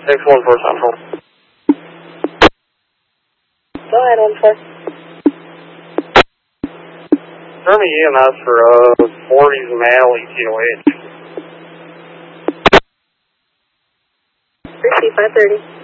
614 Central. Go ahead, 14. Army EMS for 40's male ETOH. Receive 530.